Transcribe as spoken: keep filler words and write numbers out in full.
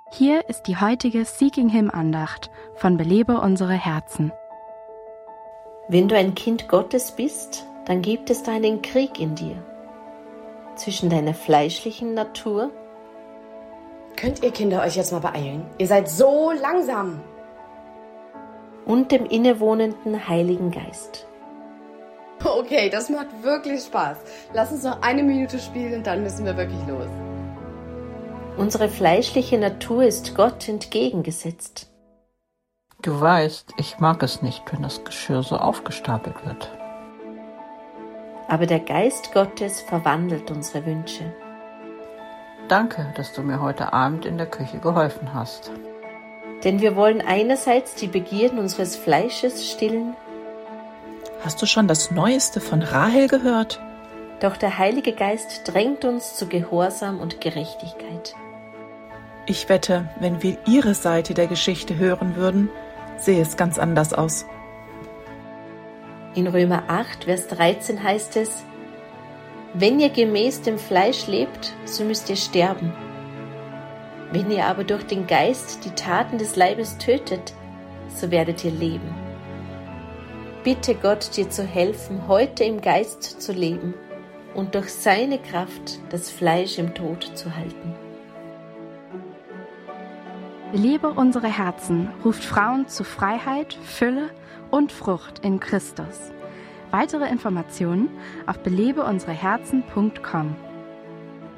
Hier ist die heutige Seeking Him Andacht von Belebe unsere Herzen. Wenn du ein Kind Gottes bist, dann gibt es da einen Krieg in dir. Zwischen deiner fleischlichen Natur. Könnt ihr Kinder euch jetzt mal beeilen? Ihr seid so langsam. Und dem innewohnenden Heiligen Geist. Okay, das macht wirklich Spaß. Lass uns noch eine Minute spielen und dann müssen wir wirklich los. Unsere fleischliche Natur ist Gott entgegengesetzt. Du weißt, ich mag es nicht, wenn das Geschirr so aufgestapelt wird. Aber der Geist Gottes verwandelt unsere Wünsche. Danke, dass du mir heute Abend in der Küche geholfen hast. Denn wir wollen einerseits die Begierden unseres Fleisches stillen. Hast du schon das Neueste von Rahel gehört? Doch der Heilige Geist drängt uns zu Gehorsam und Gerechtigkeit. Ich wette, wenn wir ihre Seite der Geschichte hören würden, sähe es ganz anders aus. In Römer acht, Vers dreizehn heißt es: Wenn ihr gemäß dem Fleisch lebt, so müsst ihr sterben. Wenn ihr aber durch den Geist die Taten des Leibes tötet, so werdet ihr leben. Bitte Gott, dir zu helfen, heute im Geist zu leben und durch seine Kraft das Fleisch im Tod zu halten. Belebe unsere Herzen ruft Frauen zu Freiheit, Fülle und Frucht in Christus. Weitere Informationen auf belebe unsere herzen punkt com.